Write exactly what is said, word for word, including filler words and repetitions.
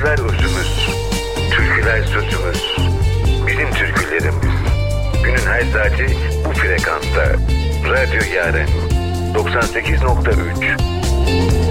Şarkılar özümüz, türküler sözümüz. Bizim türkülerimiz. Günün her saati bu frekansta. Radyo Yaren doksan sekiz nokta üç.